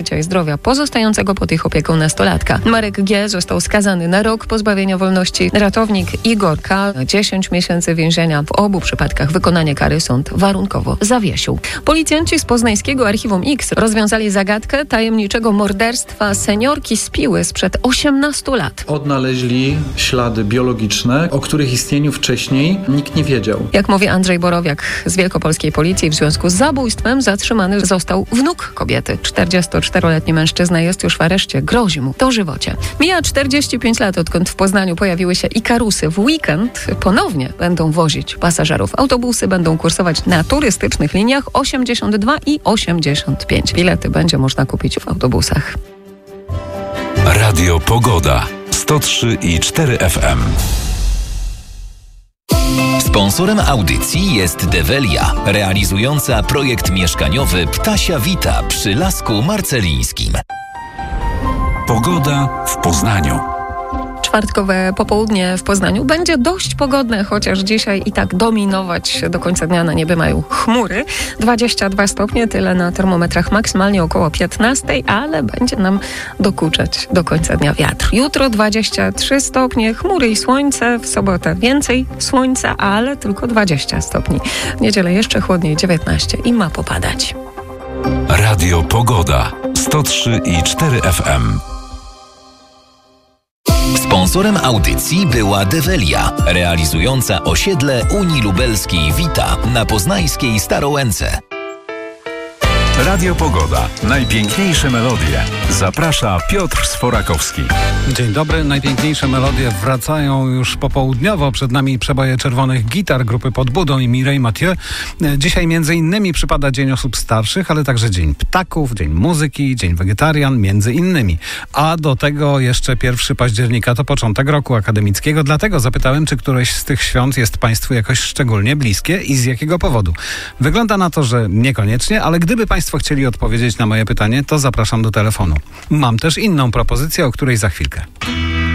życia i zdrowia pozostającego pod ich opieką nastolatka. Marek G. został skazany na rok pozbawienia wolności. Ratownik Igor K. 10 miesięcy więzienia. W obu przypadkach wykonanie kary sąd warunkowo zawiesił. Policjanci z poznańskiego Archiwum X rozwiązali zagadkę tajemniczego morderstwa seniorki z Piły sprzed 18 lat. Odnaleźli ślady biologiczne, o których istnieniu wcześniej nikt nie wiedział. Jak mówi Andrzej Borowiak z wielkopolskiej policji, w związku z zabójstwem zatrzymany został wnuk kobiety. 44-letni mężczyzna jest już w areszcie. Grozi mu dożywocie. Mija 45 lat, odkąd w Poznaniu pojawiły się ikarusy. W weekend ponownie będą wozić pasażerów. Autobusy będą kursować na turystycznych liniach 82 i 85. Bilety będzie można kupić w autobusach. Radio Pogoda 103,4 FM. Sponsorem audycji jest Develia, realizująca projekt mieszkaniowy Ptasia Vita przy Lasku Marcelińskim. Pogoda w Poznaniu. Czwartkowe popołudnie w Poznaniu będzie dość pogodne, chociaż dzisiaj i tak dominować do końca dnia na niebie mają chmury. 22 stopnie, tyle na termometrach, maksymalnie około 15, ale będzie nam dokuczać do końca dnia wiatr. Jutro 23 stopnie, chmury i słońce, w sobotę więcej słońca, ale tylko 20 stopni. W niedzielę jeszcze chłodniej, 19 i ma popadać. Radio Pogoda 103,4 FM. Sponsorem audycji była Develia, realizująca osiedle Unii Lubelskiej Vita na poznańskiej Starołęce. Radio Pogoda. Najpiękniejsze melodie. Zaprasza Piotr Sforakowski. Dzień dobry. Najpiękniejsze melodie wracają już popołudniowo. Przed nami przeboje czerwonych gitar grupy Pod Budą i Mireille Mathieu. Dzisiaj między innymi przypada Dzień Osób Starszych, ale także Dzień Ptaków, Dzień Muzyki, Dzień Wegetarian, między innymi. A do tego jeszcze 1 października to początek roku akademickiego. Dlatego zapytałem, czy któreś z tych świąt jest Państwu jakoś szczególnie bliskie i z jakiego powodu. Wygląda na to, że niekoniecznie, ale gdyby Państwo chcieli odpowiedzieć na moje pytanie, to zapraszam do telefonu. Mam też inną propozycję, o której za chwilkę.